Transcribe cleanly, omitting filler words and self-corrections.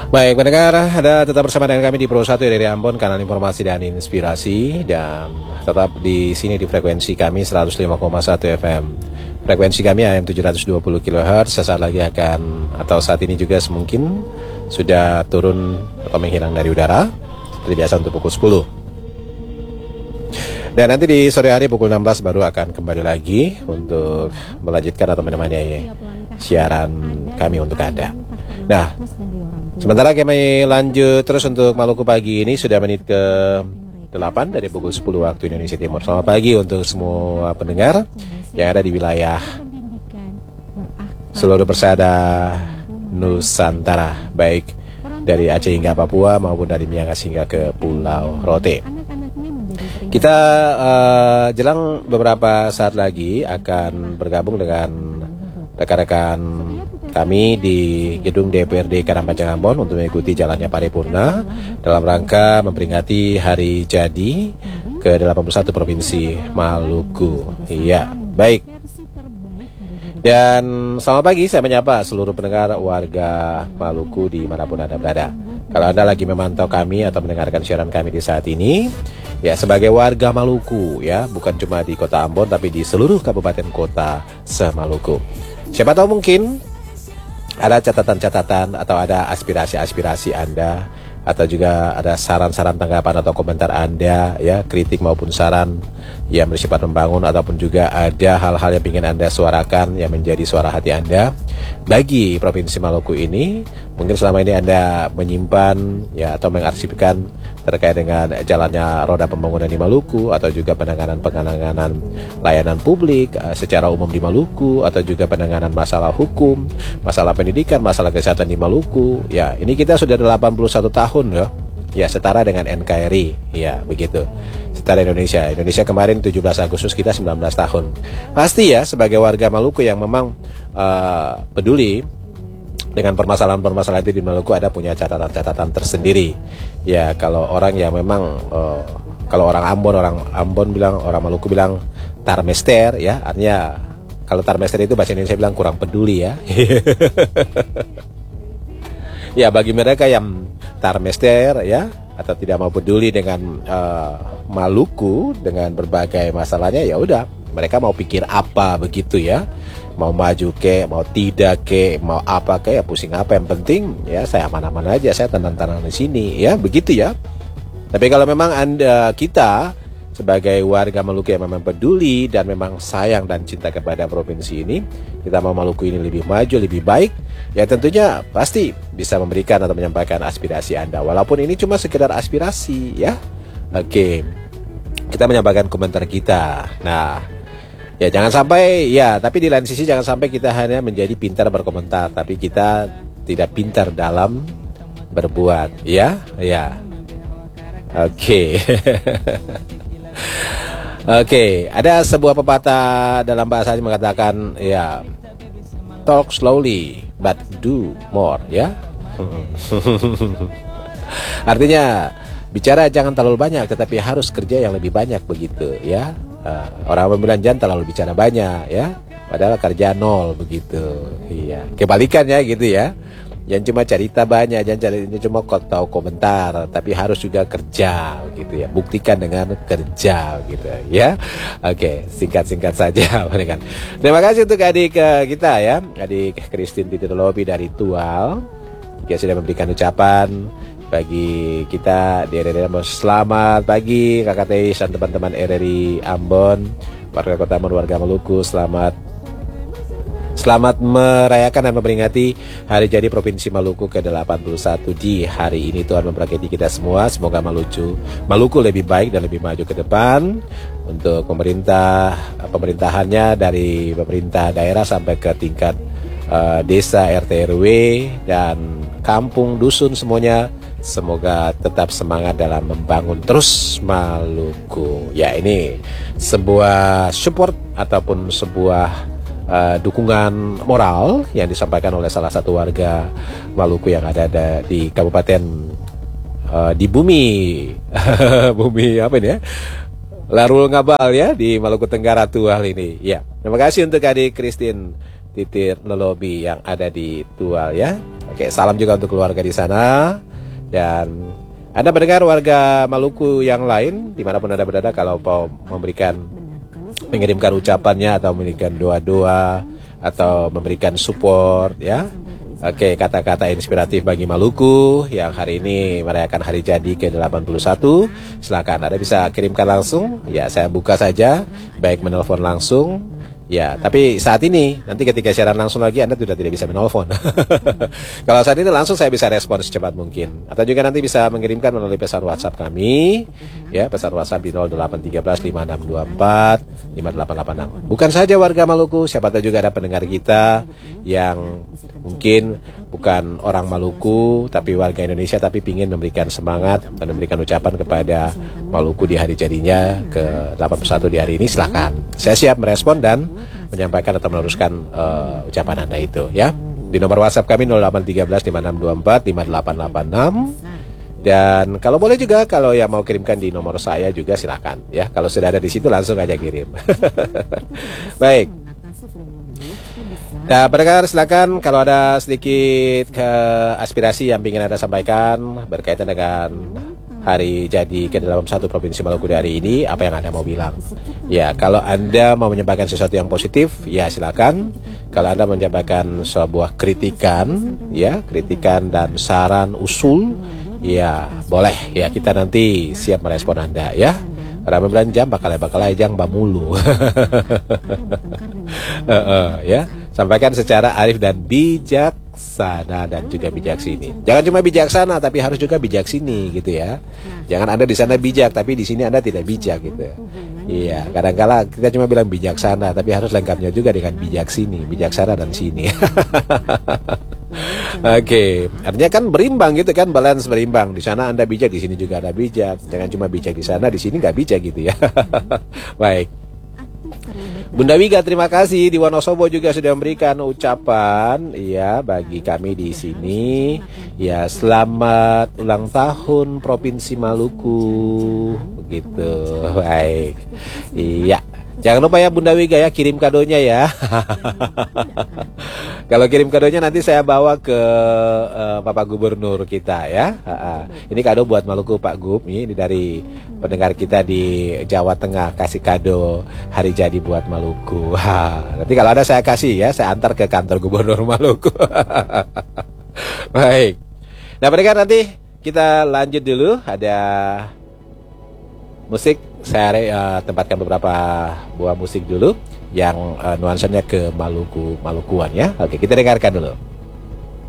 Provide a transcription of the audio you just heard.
Baik, pendengar, Anda tetap bersama dengan kami di Pro 1 dari Ambon, kanal informasi dan inspirasi, dan tetap di sini di frekuensi kami 105,1 FM. Frekuensi kami AM 720 kHz. Sesaat lagi akan, atau saat ini juga semungkin sudah turun atau menghilang dari udara seperti biasa untuk pukul 10. Dan nanti di sore hari pukul 16 baru akan kembali lagi untuk melanjutkan atau menemani siaran kami untuk Anda. Nah, sementara kami lanjut terus untuk Maluku pagi ini, sudah menit ke 8 dari pukul 10 waktu Indonesia Timur. Selamat pagi untuk semua pendengar yang ada di wilayah seluruh persada Nusantara, baik dari Aceh hingga Papua maupun dari Miangas hingga ke Pulau Rote. Kita jelang beberapa saat lagi akan bergabung dengan rekan-rekan kami di gedung DPRD Karangpanjang Ambon untuk mengikuti jalannya paripurna dalam rangka memperingati hari jadi ke-81 Provinsi Maluku. Iya, baik. Dan selamat pagi, saya menyapa seluruh pendengar warga Maluku dimanapun Anda berada. Kalau Anda lagi memantau kami atau mendengarkan siaran kami di saat ini, ya sebagai warga Maluku ya, bukan cuma di kota Ambon tapi di seluruh kabupaten kota se-Maluku. Siapa tahu mungkin ada catatan-catatan atau ada aspirasi-aspirasi Anda, atau juga ada saran-saran, tanggapan atau komentar Anda ya, kritik maupun saran yang bersifat membangun, ataupun juga ada hal-hal yang ingin Anda suarakan yang menjadi suara hati Anda bagi Provinsi Maluku ini. Mungkin selama ini Anda menyimpan ya atau mengarsipkan terkait dengan jalannya roda pembangunan di Maluku, atau juga penanganan layanan publik secara umum di Maluku, atau juga penanganan masalah hukum, masalah pendidikan, masalah kesehatan di Maluku. Ya, ini kita sudah 81 tahun ya. Ya, setara dengan NKRI. Ya, begitu. Setara Indonesia. Indonesia kemarin 17 Agustus, kita 19 tahun. Pasti ya, sebagai warga Maluku yang memang peduli dengan permasalahan-permasalahan itu di Maluku, ada punya catatan-catatan tersendiri. Ya, kalau orang yang memang kalau orang Ambon bilang, orang Maluku bilang tarmester ya, artinya kalau tarmester itu bahasa Indonesia bilang kurang peduli ya. Ya, bagi mereka yang tarmester ya, atau tidak mau peduli dengan Maluku dengan berbagai masalahnya, ya udah, mereka mau pikir apa begitu ya. Mau maju ke, mau tidak ke, mau apa ke, ya pusing apa, yang penting ya saya aman-aman aja, saya tenang-tenang di sini ya, begitu ya. Tapi kalau memang kita sebagai warga Maluku yang memang peduli dan memang sayang dan cinta kepada provinsi ini, kita mau Maluku ini lebih maju, lebih baik, ya tentunya pasti bisa memberikan atau menyampaikan aspirasi Anda, walaupun ini cuma sekedar aspirasi ya. Oke, kita menyampaikan komentar kita. Nah, ya jangan sampai ya, tapi di lain sisi jangan sampai kita hanya menjadi pintar berkomentar, tapi kita tidak pintar dalam berbuat ya. Ya. Oke. Oke, ada sebuah pepatah dalam bahasa yang mengatakan ya, talk slowly but do more ya. Artinya bicara jangan terlalu banyak, tetapi harus kerja yang lebih banyak begitu ya. Orang bilang jangan terlalu bicara banyak ya, padahal kerja nol begitu. Iya, kebalikannya gitu ya. Jangan cuma cerita banyak, jangan cuma tahu komentar, tapi harus juga kerja gitu ya. Buktikan dengan kerja gitu ya. Oke, singkat-singkat saja. Terima kasih untuk adik kita ya, adik Christine Titilobi dari Tual. Dia sudah memberikan ucapan bagi kita di RRI Ambon. Selamat pagi Kakak Teis dan teman-teman RRI Ambon, warga kota Ambon, warga Maluku. Selamat merayakan dan memperingati hari jadi Provinsi Maluku ke-81 di hari ini. Tuhan memberkati kita semua. Semoga Maluku lebih baik dan lebih maju ke depan. Untuk pemerintahannya, dari pemerintah daerah sampai ke tingkat desa, RT RW dan kampung dusun, semuanya semoga tetap semangat dalam membangun terus Maluku. Ya, ini sebuah support ataupun sebuah dukungan moral yang disampaikan oleh salah satu warga Maluku yang ada di kabupaten di bumi bumi apa ini ya, Larul Ngabal ya, di Maluku Tenggara Tual ini ya. Terima kasih untuk adik Christine Titir Lelobi yang ada di Tual ya. Oke, salam juga untuk keluarga di sana. Dan Anda mendengar warga Maluku yang lain dimanapun Anda berada, kalau mau mengirimkan ucapannya atau memberikan doa-doa atau memberikan support ya. Oke, kata-kata inspiratif bagi Maluku yang hari ini merayakan hari jadi ke-81. Silakan Anda bisa kirimkan langsung. Ya, saya buka saja, baik menelpon langsung. Ya, tapi saat ini, nanti ketika siaran langsung lagi Anda sudah tidak bisa menelpon. Kalau saat ini langsung saya bisa respon secepat mungkin. Atau juga nanti bisa mengirimkan melalui pesan WhatsApp kami. Ya, pesan WhatsApp di 0813 5624 5886. Bukan saja warga Maluku, siapa tahu juga ada pendengar kita yang mungkin bukan orang Maluku tapi warga Indonesia, tapi ingin memberikan semangat dan memberikan ucapan kepada Maluku di hari jadinya ke-81 di hari ini. Silakan, saya siap merespon dan menyampaikan atau meneruskan ucapan Anda itu ya. Di nomor WhatsApp kami 0813 5624 5886. Dan kalau boleh juga, kalau yang mau kirimkan di nomor saya juga silakan ya. Kalau sudah ada di situ langsung aja kirim. Baik. Nah, pendengar silakan kalau ada sedikit aspirasi yang ingin Anda sampaikan berkaitan dengan hari jadi ke-81 Provinsi Maluku hari ini, apa yang Anda mau bilang? Ya, kalau Anda mau menyampaikan sesuatu yang positif, ya silakan. Kalau Anda menyampaikan sebuah kritikan, ya, kritikan dan saran usul, ya boleh. Ya, kita nanti siap merespon Anda ya. Rame belanjang bakal jang bamulu. Ya, sampaikan secara arif dan bijaksana dan juga bijaksini. Jangan cuma bijaksana tapi harus juga bijaksini gitu ya. Jangan Anda di sana bijak tapi di sini Anda tidak bijak gitu. Iya, kadang-kala kita cuma bilang bijaksana tapi harus lengkapnya juga dengan bijaksini, bijaksana dan sini. Oke, artinya kan berimbang gitu kan, balance berimbang. Di sana Anda bijak, di sini juga Anda bijak. Jangan cuma bijak di sana, di sini nggak bijak gitu ya. Baik. Bunda Wiga, terima kasih di Wonosobo juga sudah memberikan ucapan ya bagi kami di sini. Ya, selamat ulang tahun Provinsi Maluku. Begitu. Baik. Iya. Jangan lupa ya Bunda Wiga ya, kirim kadonya ya. Kalau kirim kadonya nanti saya bawa ke Bapak Gubernur kita ya. Ini kado buat Maluku Pak Gub. Ini dari pendengar kita di Jawa Tengah, kasih kado hari jadi buat Maluku. Nanti kalau ada saya kasih ya, saya antar ke kantor Gubernur Maluku. Baik. Nah pendengar, nanti kita lanjut dulu. Ada musik. Saya tempatkan beberapa buah musik dulu yang nuansanya ke Malukuan ya. Oke, kita dengarkan dulu.